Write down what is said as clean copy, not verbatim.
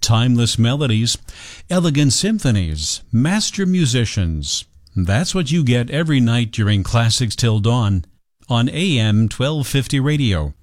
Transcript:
timeless melodies, elegant symphonies, master musicians. That's what you get every night during Classics Till Dawn on AM 1250 radio.